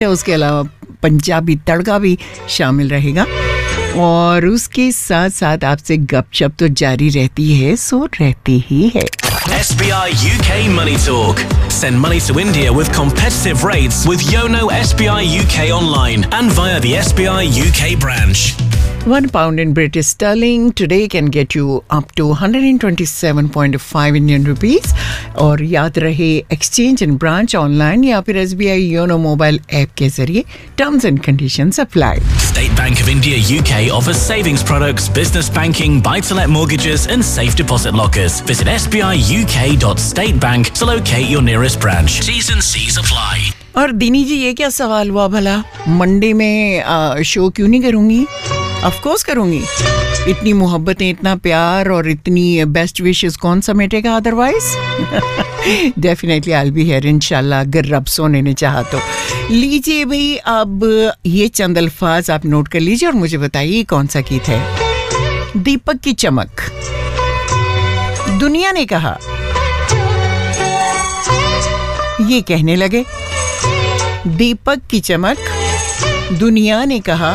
उसके अलावा पंजाबी तड़का भी शामिल रहेगा और उसके साथ साथ आपसे गपशप तो जारी रहती है, सो रहती ही है। SBI UK Money Talk. Send money to India with competitive rates with Yono SBI UK online and via the SBI UK branch. £1 in British sterling today can get you up to 127.5 Indian rupees. और याद रहे exchange and branch online या फिर SBI YONO mobile app के जरिए terms and conditions apply. State Bank of India UK offers savings products, business banking, buy-to-let mortgages and safe deposit lockers. Visit sbiuk.statebank to locate your nearest branch. T's and C's apply. और दिनी जी ये क्या सवाल हुआ भला, Monday में show क्यों नहीं करूंगी? ऑफ कोर्स करूंगी। इतनी मोहब्बतें, इतना प्यार और इतनी बेस्ट विशेस कौन समेटेगा otherwise. Definitely I will be here इंशाल्लाह, अगर रब सोने ने चाहा तो। लीजिए भाई, अब ये चंद अल्फाज आप नोट कर लीजिए और मुझे बताइए कौन सा गीत है। दीपक की चमक। दुनिया ने कहा, ये कहने लगे। दीपक की चमक, दुनिया ने कहा,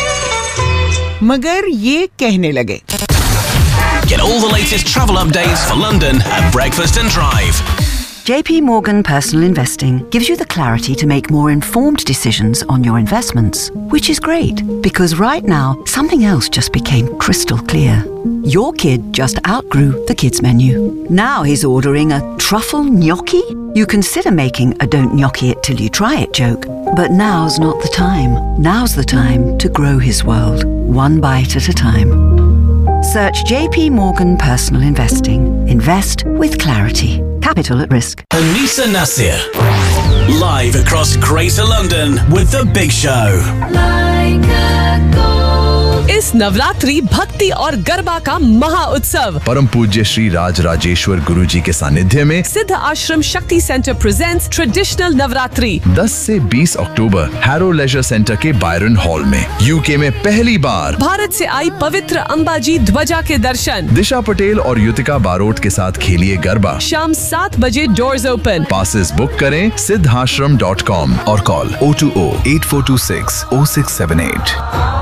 मगर ये कहने लगे। Get all the latest travel updates for London at Breakfast and Drive. JP Morgan Personal Investing gives you the clarity to make more informed decisions on your investments, which is great because right now something else just became crystal clear. Your kid just outgrew the kids menu. Now he's ordering a truffle gnocchi? You consider making a don't gnocchi it till you try it joke, but now's not the time. Now's the time to grow his world, one bite at a time. Search JP Morgan Personal Investing. Invest with clarity. Capital at risk. Anisa Nasir. Live across Greater London with The Big Show. Like a इस नवरात्रि भक्ति और गरबा का महा उत्सव परम पूज्य श्री राज राजेश्वर गुरु जी के सानिध्य में सिद्ध आश्रम शक्ति सेंटर प्रेजेंट्स ट्रेडिशनल नवरात्रि 10 से 20 अक्टूबर हैरो लेजर सेंटर के बायरन हॉल में। यूके में पहली बार भारत से आई पवित्र अंबाजी ध्वजा के दर्शन। दिशा पटेल और युतिका बारोट के साथ खेलिए गरबा। शाम 7 बजे डोर्स ओपन। पासेस बुक करें siddhashram.com और call 020-8426-0678।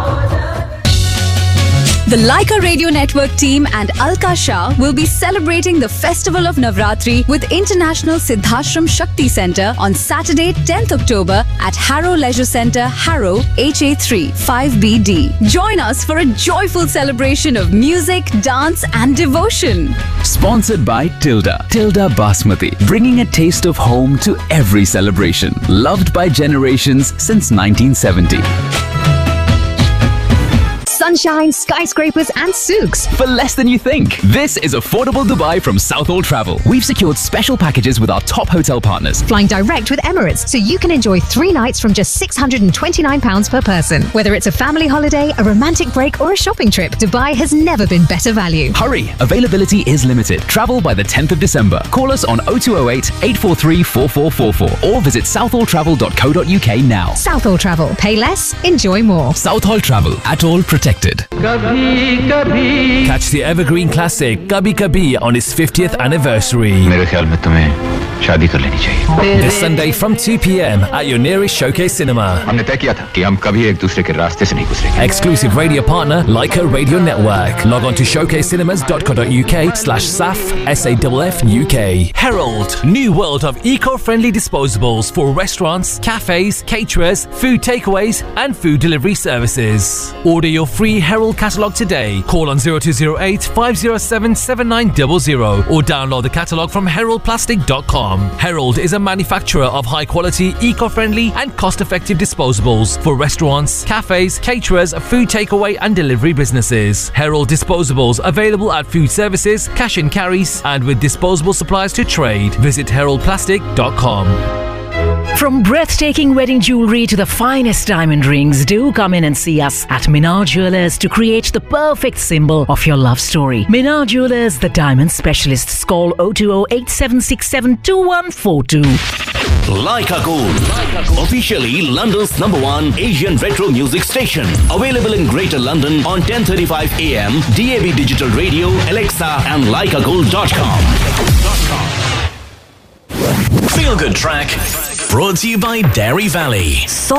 The Leica Radio Network team and Alka Shah will be celebrating the Festival of Navratri with International Siddhashram Shakti Centre on Saturday, 10th October at Harrow Leisure Centre, Harrow, HA3 5BD. Join us for a joyful celebration of music, dance and devotion. Sponsored by Tilda Basmati, bringing a taste of home to every celebration. Loved by generations since 1970. Sunshine, skyscrapers and souks. For less than you think. This is affordable Dubai from Southall Travel. We've secured special packages with our top hotel partners. Flying direct with Emirates, so you can enjoy 3 nights from just £629 per person. Whether it's a family holiday, a romantic break or a shopping trip, Dubai has never been better value. Hurry! Availability is limited. Travel by the 10th of December. Call us on 0208 843 4444 or visit southalltravel.co.uk now. Southall Travel. Pay less, enjoy more. Southall Travel. At all protected. Catch the evergreen classic Kabhi Kabhi on its 50th anniversary. मेरे ख्याल में तुम्हें शादी कर लेनी चाहिए। This Sunday from 2 p.m. at your nearest Showcase Cinema. हमने तय किया था कि हम कभी एक दूसरे के रास्ते से नहीं गुजरेंगे। Exclusive radio partner Leica Radio Network. Log on to showcasecinemas.co.uk/SAF UK. Herald, new world of eco-friendly disposables for restaurants, cafes, caterers, food takeaways and food delivery services. Order your free Herald catalogue today. Call on 0208 507 7900 or download the catalogue from heraldplastic.com. Herald is a manufacturer of high-quality, eco-friendly and cost-effective disposables for restaurants, cafes, caterers, food takeaway and delivery businesses. Herald disposables available at food services, cash and carries and with disposable supplies to trade. Visit heraldplastic.com. From breathtaking wedding jewelry to the finest diamond rings, do come in and see us at Minar Jewelers to create the perfect symbol of your love story. Minar Jewelers, the diamond specialists. Call 020-8767-2142. Leica Gold, officially London's #1 Asian retro music station. Available in Greater London on 10:35 AM, DAB Digital Radio, Alexa and leicagold.com. Feel good track Brought to you by Dairy Valley.